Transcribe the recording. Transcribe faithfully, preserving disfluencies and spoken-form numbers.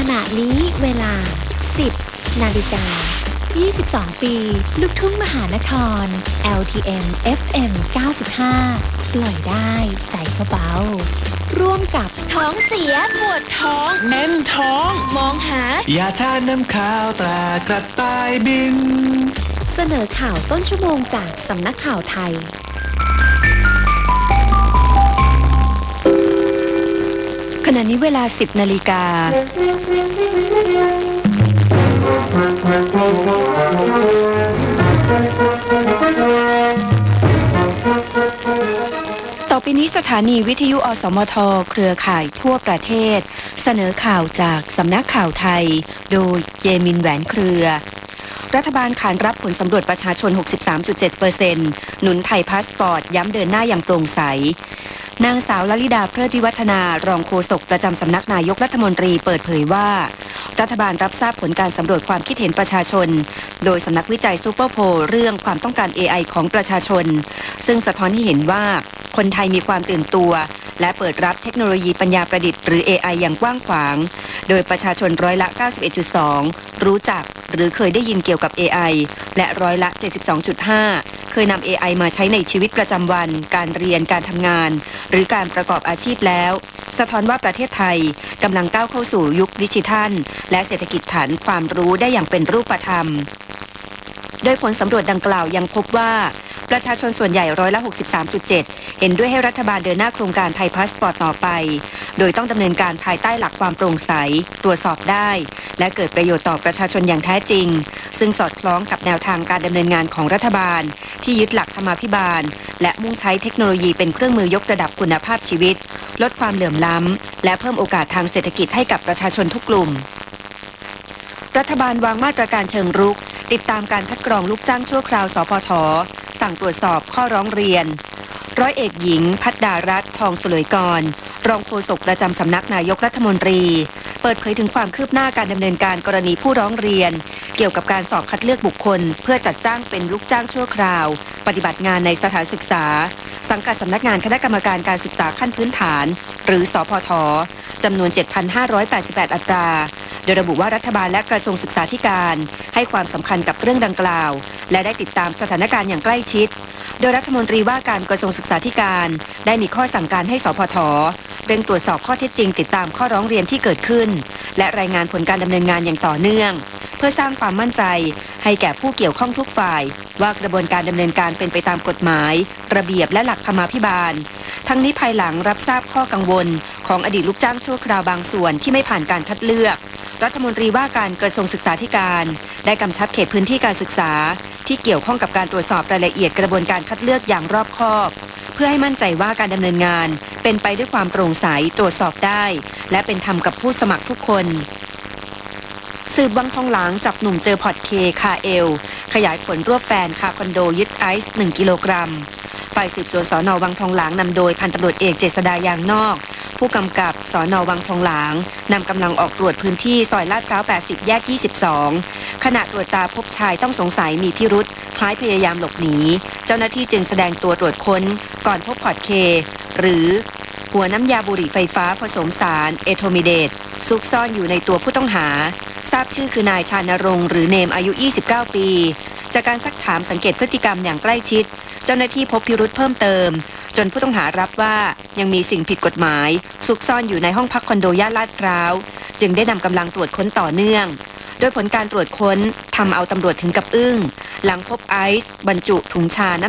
ณะนี้เวลา สิบ นาฬิกา ยี่สิบสอง ปี ลูกทุ่งมหานคร แอล ที เอ็ม เอฟ เอ็ม เก้าสิบห้า ปล่อยได้ใจก็เบาร่วมกับท้องเสียปวดท้องแน่นท้องมองหายาทาน้ำข้าวตรากระต่ายบินเสนอข่าวต้นชั่วโมงจากสำนักข่าวไทยขณะนี้เวลา สิบ นาฬิกาต่อไปนี้สถานีวิทยุอสมทเครือข่ายทั่วประเทศเสนอข่าวจากสำนักข่าวไทยโดยเยมินแหวนเครือรัฐบาลขานรับผลสำรวจประชาชน หกสิบสามจุดเจ็ดเปอร์เซ็นต์ หนุนไทยพาสปอร์ตย้ำเดินหน้าอย่างโปร่งใสนางสาวลลิดาเพลิดวิวัฒนารองโฆษกประจำสำนักนายกรัฐมนตรีเปิดเผยว่ารัฐบาลรับทราบผลการสำรวจความคิดเห็นประชาชนโดยสำนักวิจัยซูเปอร์โพลเรื่องความต้องการ เอ ไอ ของประชาชนซึ่งสะท้อนให้เห็นว่าคนไทยมีความตื่นตัวและเปิดรับเทคโนโลยีปัญญาประดิษฐ์หรือ เอ ไอ อย่างกว้างขวางโดยประชาชนร้อยละ เก้าสิบเอ็ดจุดสอง รู้จักหรือเคยได้ยินเกี่ยวกับ เอ ไอ และร้อยละ เจ็ดสิบสองจุดห้า เคยนำ เอ ไอ มาใช้ในชีวิตประจำวันการเรียนการทำงานหรือการประกอบอาชีพแล้วสะท้อนว่าประเทศไทยกำลังก้าวเข้าสู่ยุคดิจิทัลและเศรษฐกิจฐานความรู้ได้อย่างเป็นรูปธรรมโดยผลสำรวจดังกล่าวยังพบว่าประชาชนส่วนใหญ่ร้อยละ หกสิบสามจุดเจ็ด เห็นด้วยให้รัฐบาลเดินหน้าโครงการไทยพาสปอร์ตต่อไปโดยต้องดำเนินการภายใต้หลักความโปร่งใสตรวจสอบได้และเกิดประโยชน์ต่อประชาชนอย่างแท้จริงซึ่งสอดคล้องกับแนวทางการดำเนินงานของรัฐบาลที่ยึดหลักธรรมาภิบาลและมุ่งใช้เทคโนโลยีเป็นเครื่องมือยกระดับคุณภาพชีวิตลดความเหลื่อมล้ำและเพิ่มโอกาสทางเศรษฐกิจให้กับประชาชนทุกกลุ่มรัฐบาลวางมาตรการเชิงรุกติดตามการคัดกรองลูกจ้างชั่วคราวสปท.สั่งตรวจสอบข้อร้องเรียนร้อยเอกหญิงภัทรดารัตน์ทองสุลยกรรองโฆษกประจำสำนักนายกรัฐมนตรีเปิดเผยถึงความคืบหน้าการดำเนินการกรณีผู้ร้องเรียนเกี่ยวกับการสอบคัดเลือกบุคคลเพื่อจัดจ้างเป็นลูกจ้างชั่วคราวปฏิบัติงานในสถานศึกษาสังกัดสำนักงานคณะกรรมการการศึกษาขั้นพื้นฐานหรือสพท.จำนวน เจ็ดพันห้าร้อยแปดสิบแปด อัตราโดยระบุว่ารัฐบาลและกระทรวงศึกษาธิการให้ความสำคัญกับเรื่องดังกล่าวและได้ติดตามสถานการณ์อย่างใกล้ชิดโดยรัฐมนตรีว่าการกระทรวงศึกษาธิการได้มีข้อสั่งการให้สพท.เร่งตรวจสอบข้อเท็จจริงติดตามข้อร้องเรียนที่เกิดขึ้นและรายงานผลการดำเนินงานอย่างต่อเนื่องเพื่อสร้างความมั่นใจให้แก่ผู้เกี่ยวข้องทุกฝ่ายว่ากระบวนการดำเนินการเป็นไปตามกฎหมายระเบียบและหลักธรรมาภิบาลทั้งนี้ภายหลังรับทราบข้อกังวลของอดีตลูกจ้างชั่วคราวบางส่วนที่ไม่ผ่านการคัดเลือกรัฐมนตรีว่าการกระทรวงศึกษาธิการได้กำชับเขตพื้นที่การศึกษาที่เกี่ยวข้องกับการตรวจสอบรายละเอียดกระบวนการคัดเลือกอย่างรอบคอบเพื่อให้มั่นใจว่าการดำเนินงานเป็นไปด้วยความโปร่งใสตรวจสอบได้และเป็นธรรมกับผู้สมัครทุกคนสืบวังทองหลางจับหนุ่มเจอพอร์ตเคคาเอลขยายผลรวบแฟนคาคอนโดยึดไอซ์หนึ่งกิโลกรัมฝ่ายสืบสวนสน.วังทองหลางนำโดยพันตำรวจเอกเจษฎายางนอกผู้กำกับสน.วังทองหลางนำกำลังออกตรวจพื้นที่ซอยลาดพร้าวแปดสิบแยกยี่สิบสองขณะตรวจตาพบชายต้องสงสัยมีพิรุธคล้ายพยายามหลบหนีเจ้าหน้าที่จึงแสดงตัวตรวจค้นก่อนพบพอร์ตเคหรือหัวน้ำยาบุหรี่ไฟฟ้าผสมสารเอโทมิเดตซุกซ่อนอยู่ในตัวผู้ต้องหาทราบชื่อคือนายชานรงค์หรือเนมอายุยี่สิบเก้าปีจากการซักถามสังเกตพฤติกรรมอย่างใกล้ชิดเจ้าหน้าที่พบพิรุธเพิ่มเติมจนผู้ต้องหารับว่ายังมีสิ่งผิดกฎหมายซุกซ่อนอยู่ในห้องพักคอนโดย่านลาดพร้าวจึงได้นำกำลังตรวจค้นต่อเนื่องโดยผลการตรวจค้นทำเอาตำรวจถึงกับอึ้งหลังพบไอซ์บรรจุถุงชาน้